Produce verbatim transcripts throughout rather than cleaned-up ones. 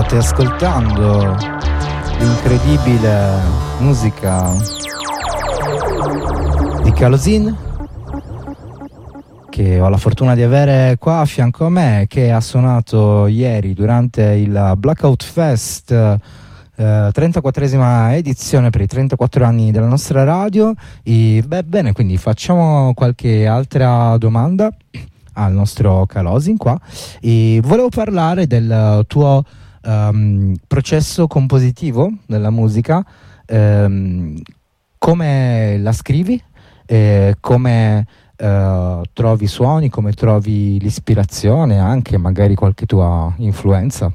State ascoltando l'incredibile musica di Kalozin, che ho la fortuna di avere qua a fianco a me, che ha suonato ieri durante il Blackout Fest, eh, trentaquattresima edizione per i trentaquattro anni della nostra radio. E, beh, bene, quindi facciamo qualche altra domanda al nostro Kalozin qua. E volevo parlare del tuo um, processo compositivo della musica, um, come la scrivi, eh, come uh, trovi i suoni, come trovi l'ispirazione, anche magari qualche tua influenza.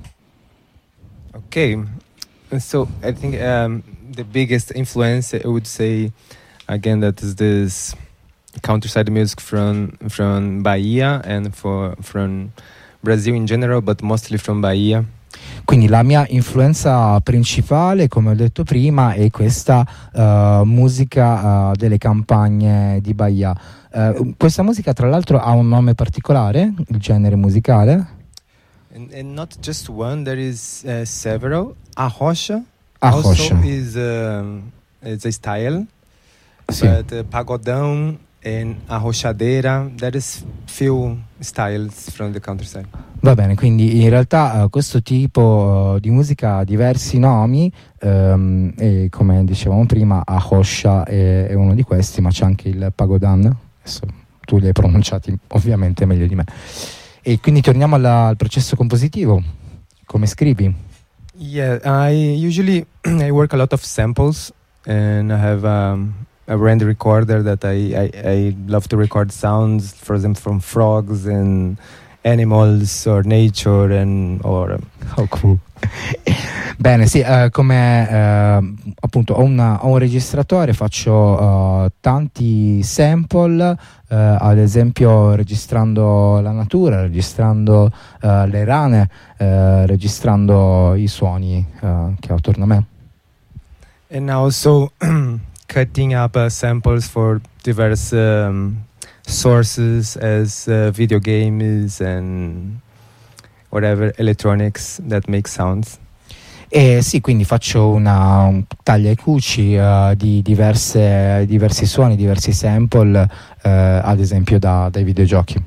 Okay, so I think um, the biggest influence, I would say, again, that is this countryside music from from Bahia and for from Brazil in general, but mostly from Bahia. Quindi la mia influenza principale, come ho detto prima, è questa uh, musica uh, delle campagne di Bahia. Uh, questa musica, tra l'altro, ha un nome particolare, il genere musicale? And, and not just one, there is uh, several. Arrocha, Arrocha. also is, um, is a style, Sì. but uh, pagodão and arrochadeira, there is few styles from the countryside. Va bene, quindi in realtà uh, questo tipo uh, di musica ha diversi nomi, um, e come dicevamo prima, Arrocha è, è uno di questi, ma c'è anche il pagodão. Adesso tu li hai pronunciati ovviamente meglio di me. E quindi torniamo alla, al processo compositivo. Come scrivi? Yeah, I usually I work a lot of samples, and I have um, a random recorder that I, I, I love to record sounds, for example, from frogs and animals or nature and or Oh, cool. Bene, sì, eh, come eh, appunto ho, una, ho un registratore, faccio eh, tanti sample, eh, ad esempio registrando la natura, registrando eh, le rane, eh, registrando i suoni eh, che ho attorno a me. and also cutting up uh, samples for diverse um, sources as uh, video games and whatever electronics that make sounds. E sì, quindi faccio una un taglia e cuci uh, di diverse, diversi suoni, diversi sample, uh, ad esempio da, dai videogiochi.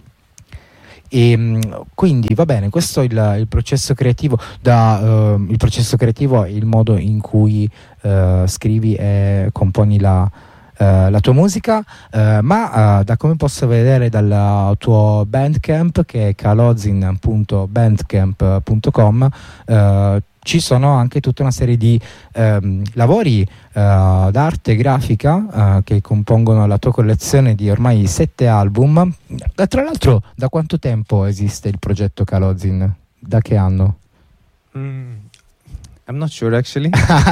E mh, quindi va bene, questo è il, il processo creativo. Da, uh, il processo creativo è il modo in cui uh, scrivi e componi la, Uh, la tua musica, uh, ma uh, da come posso vedere dal tuo Bandcamp, che è kalozin punto bandcamp punto com, uh, ci sono anche tutta una serie di um, lavori uh, d'arte grafica uh, che compongono la tua collezione di ormai sette album. Uh, tra l'altro, da quanto tempo esiste il progetto Kalozin? Da che anno? Mm, I'm not sure actually,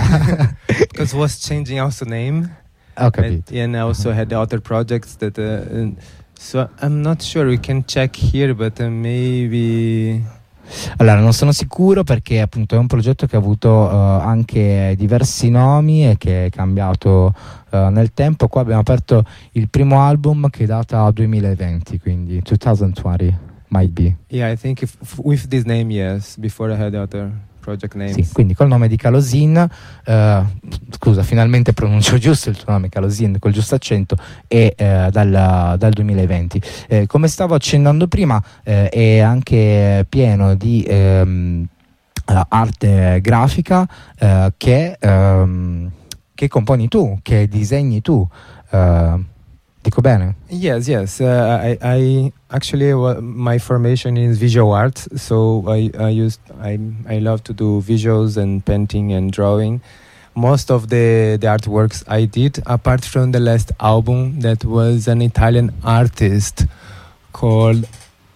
because was changing also name. Ho capito. And I also had other projects that, uh, and so I'm not sure. We can check here, but uh, maybe. Allora, non sono sicuro perché appunto è un progetto che ha avuto uh, anche diversi nomi e che è cambiato uh, nel tempo. Qua abbiamo aperto il primo album che data duemilaventi, quindi duemilaventi might be. Yeah, I think if, if with this name, yes. Before I had other project names. Sì, quindi col nome di Kalozin, uh, scusa, finalmente pronuncio giusto il tuo nome, Kalozin, col giusto accento, e uh, dal, dal duemilaventi. Eh, come stavo accennando prima, eh, è anche pieno di ehm, uh, arte grafica uh, che, um, che componi tu, che disegni tu. Uh, dico bene? Yes, yes. Uh, I, I actually uh, my formation is visual art, so I, I used I I love to do visuals and painting and drawing. Most of the the artworks I did, apart from the last album that was an Italian artist called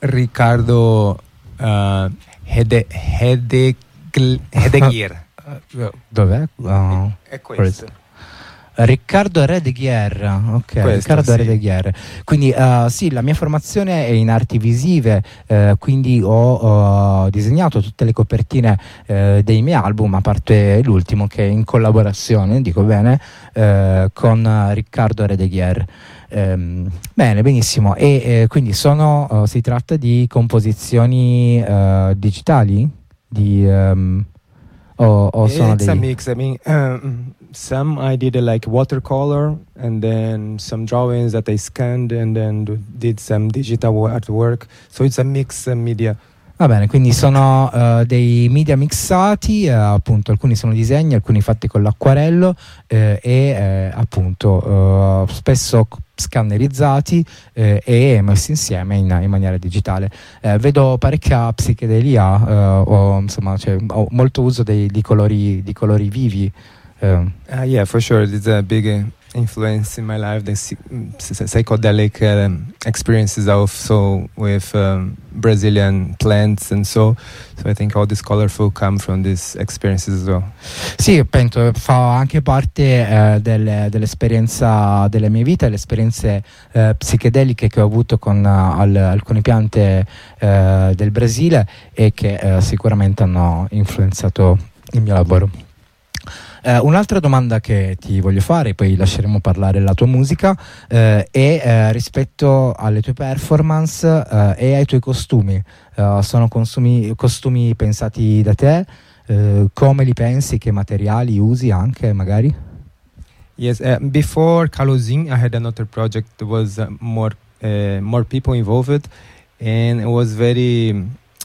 Riccardo uh, Hede, Hedegl- Hedegier. Dov'è? Uh, È questo. Riccardo Redeghier, ok, Questo, Riccardo sì. Redeghier. Quindi uh, sì, la mia formazione è in arti visive, uh, quindi ho uh, disegnato tutte le copertine uh, dei miei album, a parte l'ultimo che è in collaborazione, dico bene, uh, con uh, Riccardo Redeghier. Um, bene, benissimo. E eh, quindi sono, uh, si tratta di composizioni uh, digitali? Di... Um, O, o sono It's dei... a mix. I mean, um, some I did uh, like watercolor, and then some drawings that I scanned, and then do, did some digital artwork. So it's a mix uh, media. Va bene, quindi sono uh, dei media mixati, uh, appunto alcuni sono disegni, alcuni fatti con l'acquarello eh, e eh, appunto uh, spesso scannerizzati eh, e messi insieme in, in maniera digitale. Eh, vedo parecchia psichedelia, uh, o insomma cioè, ho molto uso dei, di, colori, di colori vivi. Uh. Uh, yeah, for sure. It's a big uh, influence in my life. The psychedelic um, experiences also with um, Brazilian plants and so. So I think all this colorful come from these experiences as well. Sì, penso fa anche parte eh, del, dell'esperienza delle mie vite, le esperienze eh, psichedeliche che ho avuto con uh, al, alcune piante eh, del Brasile e che eh, sicuramente hanno influenzato il mio lavoro. Uh, un'altra domanda che ti voglio fare, poi lasceremo parlare la tua musica, uh, è uh, rispetto alle tue performance uh, e ai tuoi costumi. Uh, sono consumi, costumi pensati da te? Uh, come li pensi? Che materiali usi anche magari? Yes, uh, before Calozin I had another project that was uh, more, uh, more people involved, and it was very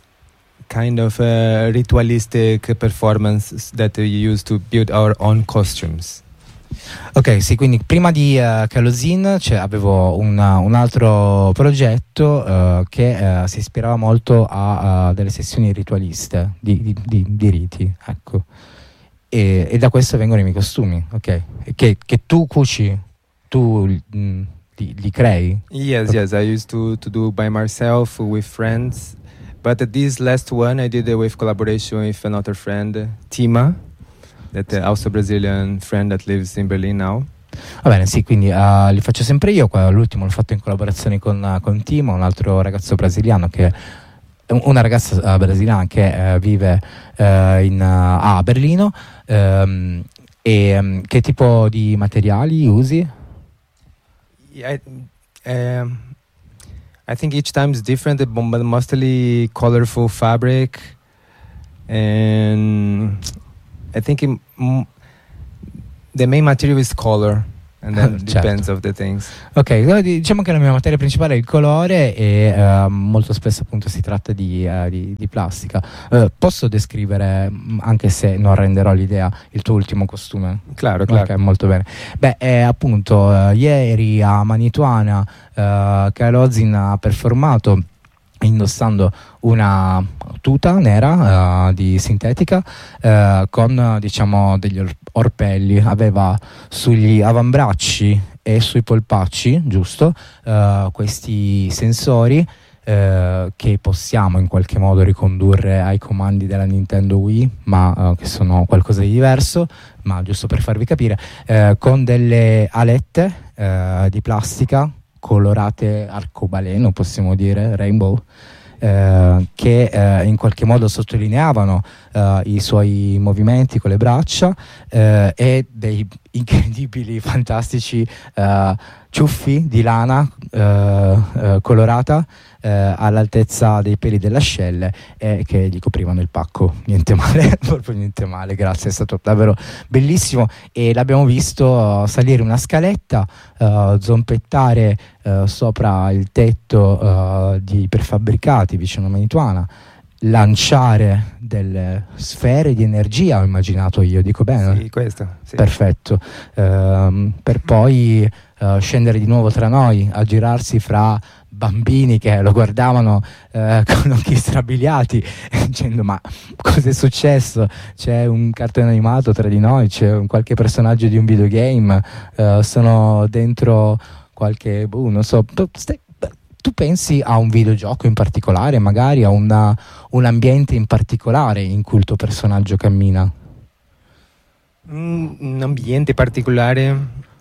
kind of a ritualistic performance that we used to build our own costumes. Ok, sì, quindi prima di uh, Calozin cioè, avevo una, un altro progetto uh, che uh, si ispirava molto a uh, delle sessioni ritualiste di, di, di, di riti, ecco. E, e da questo vengono i miei costumi, ok? Che, che tu cuci, tu mh, li, li crei? Yes, okay. Yes, I used to, to do by myself with friends. But this last one I did it with collaboration with another friend, Tima, that uh, also Brazilian friend that lives in Berlin now. Va bene, sì, quindi uh, li faccio sempre io. L'ultimo l'ho fatto in collaborazione con, uh, con Tima, un altro ragazzo brasiliano che una ragazza uh, brasiliana che uh, vive uh, in, uh, a Berlino. Um, e um, che tipo di materiali usi? Yeah, um, I think each time is different, but mostly colorful fabric, and I think it, m- the main material is color, and then certo. Depends of the things. Ok, diciamo che la mia materia principale è il colore e uh, molto spesso appunto si tratta di, uh, di, di plastica. Uh, posso descrivere, anche se non renderò l'idea, il tuo ultimo costume? Claro, claro. Ok, molto bene. Beh, eh, appunto, uh, ieri a Manituana uh, Calozin ha performato indossando una tuta nera uh, di sintetica uh, con diciamo degli or- orpelli, aveva sugli avambracci e sui polpacci, giusto, uh, questi sensori uh, che possiamo in qualche modo ricondurre ai comandi della Nintendo Wii, ma uh, che sono qualcosa di diverso, ma giusto per farvi capire, uh, con delle alette uh, di plastica colorate arcobaleno, possiamo dire, rainbow, eh, che eh, in qualche modo sottolineavano eh, i suoi movimenti con le braccia eh, e dei incredibili, fantastici eh, ciuffi di lana eh, eh, colorata eh, all'altezza dei peli dell'ascelle e che gli coprivano il pacco. Niente male, proprio niente male, grazie, è stato davvero bellissimo e l'abbiamo visto uh, salire una scaletta, uh, zompettare uh, sopra il tetto uh, di prefabbricati vicino a Manituana, lanciare delle sfere di energia, ho immaginato io, dico bene? Sì, questo. Sì. Perfetto, uh, per poi uh, scendere di nuovo tra noi, a girarsi fra bambini che lo guardavano uh, con occhi strabiliati dicendo ma cosa è successo? C'è un cartone animato tra di noi, c'è un qualche personaggio di un videogame, uh, sono dentro qualche, boh, non so, stai, tu pensi a un videogioco in particolare, magari a una, un ambiente in particolare in cui il tuo personaggio cammina? Mm, un ambiente particolare?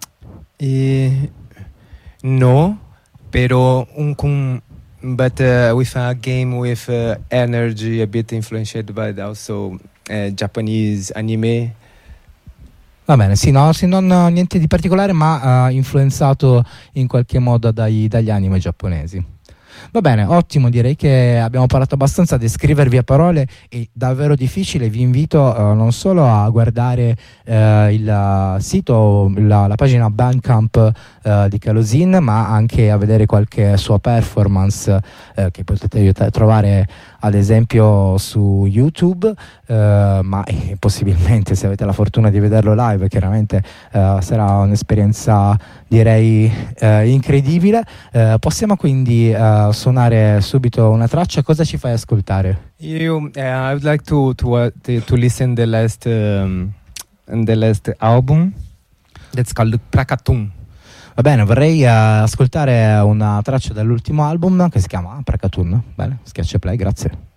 Eh, no, però un, un but uh, with a game with uh, energy, a bit influenced by also uh, Japanese anime. Va bene, sì, no, sì, non niente di particolare, ma uh, influenzato in qualche modo dai, dagli anime giapponesi. Va bene, ottimo, direi che abbiamo parlato abbastanza, descrivervi a parole è davvero difficile. Vi invito uh, non solo a guardare uh, il sito, la, la pagina Bandcamp uh, di Kalozin, ma anche a vedere qualche sua performance uh, che potete aiutare, trovare ad esempio su YouTube, uh, ma eh, possibilmente, se avete la fortuna di vederlo live, chiaramente uh, sarà un'esperienza, direi, uh, incredibile. Uh, possiamo quindi uh, suonare subito una traccia. Cosa ci fai ascoltare? You, uh, I would like to to uh, to, to listen the last um, the last album that's called Prakatun. Va bene, vorrei uh, ascoltare una traccia dall'ultimo album che si chiama Prakatun. Bene, schiaccia play, grazie.